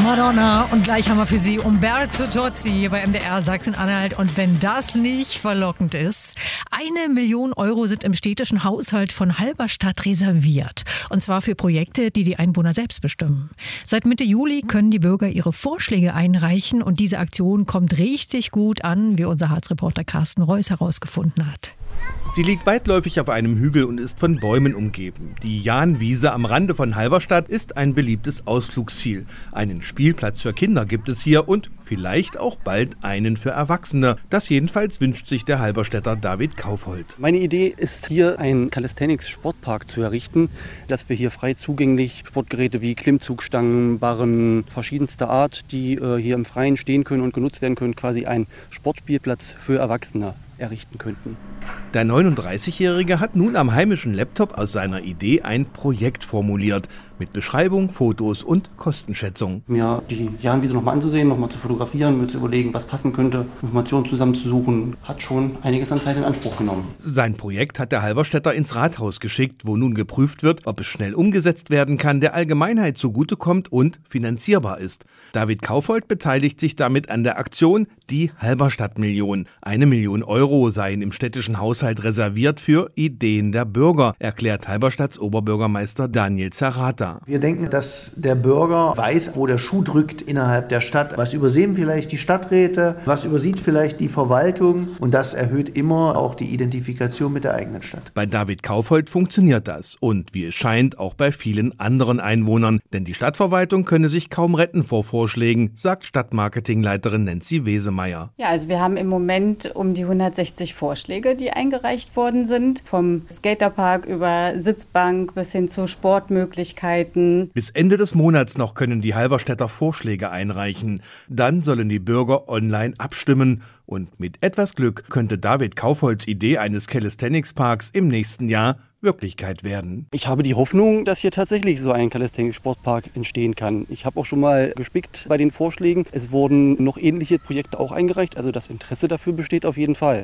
Madonna. Und gleich haben wir für Sie Umberto Tozzi bei MDR Sachsen-Anhalt. Und wenn das nicht verlockend ist, 1 Million Euro sind im städtischen Haushalt von Halberstadt reserviert. Und zwar für Projekte, die die Einwohner selbst bestimmen. Seit Mitte Juli können die Bürger ihre Vorschläge einreichen. Und diese Aktion kommt richtig gut an, wie unser Harzreporter Carsten Reuss herausgefunden hat. Sie liegt weitläufig auf einem Hügel und ist von Bäumen umgeben. Die Jahnwiese am Rande von Halberstadt ist ein beliebtes Ausflugsziel. Einen Spielplatz für Kinder gibt es hier und vielleicht auch bald einen für Erwachsene. Das jedenfalls wünscht sich der Halberstädter David Kaufhold. Meine Idee ist, hier einen Calisthenics-Sportpark zu errichten, dass wir hier frei zugänglich Sportgeräte wie Klimmzugstangen, Barren verschiedenster Art, die hier im Freien stehen können und genutzt werden können, quasi einen Sportspielplatz für Erwachsene errichten könnten. Der 39-Jährige hat nun am heimischen Laptop aus seiner Idee ein Projekt formuliert, mit Beschreibung, Fotos und Kostenschätzung. Mir die Jahnwiese nochmal anzusehen, nochmal zu fotografieren, mir zu überlegen, was passen könnte, Informationen zusammenzusuchen, hat schon einiges an Zeit in Anspruch genommen. Sein Projekt hat der Halberstädter ins Rathaus geschickt, wo nun geprüft wird, ob es schnell umgesetzt werden kann, der Allgemeinheit zugutekommt und finanzierbar ist. David Kaufhold beteiligt sich damit an der Aktion Die Halberstadt-Million. 1 Million Euro seien im städtischen Haushalt reserviert für Ideen der Bürger, erklärt Halberstadts Oberbürgermeister Daniel Zerrata. Wir denken, dass der Bürger weiß, wo der Schuh drückt innerhalb der Stadt. Was übersehen vielleicht die Stadträte, was übersieht vielleicht die Verwaltung, und das erhöht immer auch die Identifikation mit der eigenen Stadt. Bei David Kaufhold funktioniert das und wie es scheint auch bei vielen anderen Einwohnern, denn die Stadtverwaltung könne sich kaum retten vor Vorschlägen, sagt Stadtmarketingleiterin Nancy Wesemeyer. Ja, also wir haben im Moment um die 160 Vorschläge, die eingereicht worden sind, vom Skaterpark über Sitzbank bis hin zu Sportmöglichkeiten. Bis Ende des Monats noch können die Halberstädter Vorschläge einreichen. Dann sollen die Bürger online abstimmen. Und mit etwas Glück könnte David Kaufholds Idee eines Calisthenics-Parks im nächsten Jahr Wirklichkeit werden. Ich habe die Hoffnung, dass hier tatsächlich so ein Calisthenics-Sportpark entstehen kann. Ich habe auch schon mal gespickt bei den Vorschlägen. Es wurden noch ähnliche Projekte auch eingereicht, also das Interesse dafür besteht auf jeden Fall.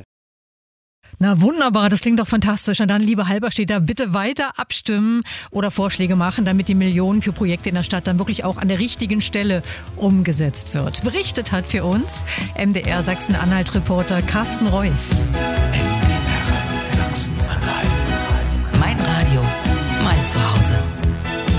Na wunderbar, das klingt doch fantastisch. Und dann, liebe Halberstädter, bitte weiter abstimmen oder Vorschläge machen, damit die Millionen für Projekte in der Stadt dann wirklich auch an der richtigen Stelle umgesetzt wird. Berichtet hat für uns MDR Sachsen-Anhalt-Reporter Carsten Reuss. MDR Sachsen-Anhalt. Mein Radio, mein Zuhause.